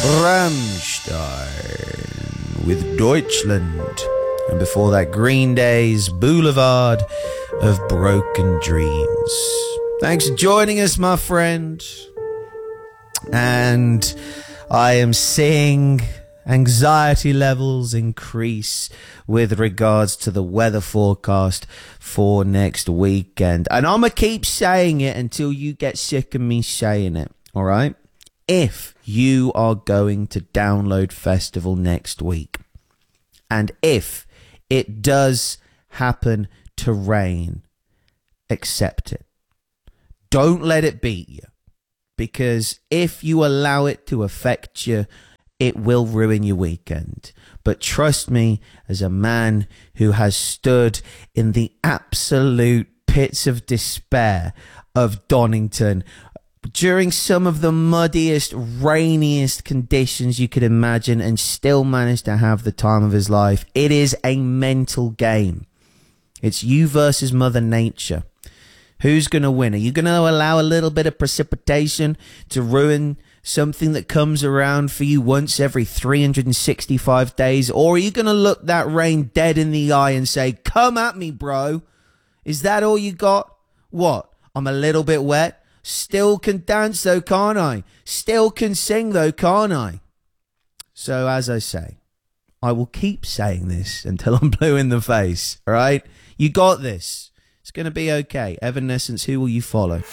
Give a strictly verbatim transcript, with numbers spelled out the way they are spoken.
Rammstein with Deutschland. And before that, Green Day's Boulevard of Broken Dreams. Thanks for joining us, my friend. And I am seeing anxiety levels increase with regards to the weather forecast for next weekend. And I'm going to keep saying it until you get sick of me saying it, all right? If you are going to Download Festival next week, and if it does happen to rain, accept it. Don't let it beat you. Because if you allow it to affect you, it will ruin your weekend. But trust me, as a man who has stood in the absolute pits of despair of Donington during some of the muddiest, rainiest conditions you could imagine and still managed to have the time of his life, it is a mental game. It's you versus Mother Nature. Who's going to win? Are you going to allow a little bit of precipitation to ruin something that comes around for you once every three hundred sixty-five days? Or are you going to look that rain dead in the eye and say, come at me, bro? Is that all you got? What? I'm a little bit wet. Still can dance though, can't I? Still can sing though, can't I? So as I say, I will keep saying this until I'm blue in the face, all right? You got this. It's going to be okay. Evanescence, who will you follow?